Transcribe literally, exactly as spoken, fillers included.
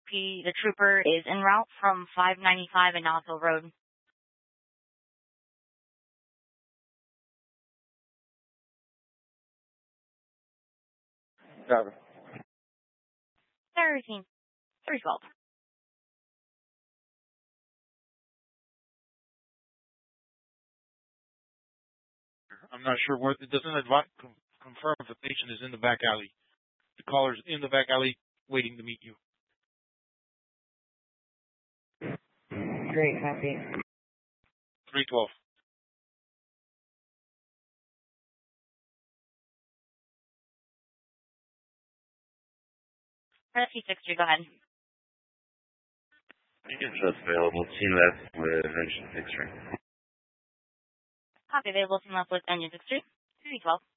P, the trooper is en route from five ninety-five and Knoxville Road. Copy. thirteen, three twelve. I'm not sure where, it doesn't advi- com- confirm if the patient is in the back alley. The caller's in the back alley waiting to meet you. Great, copy. three twelve. Rescue six three, go ahead. Just available. Team left with engine six three. Copy, available team left with engine six three, three twelve.